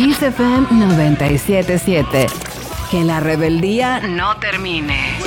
Kiss FM 97.7. Que la rebeldía no termine.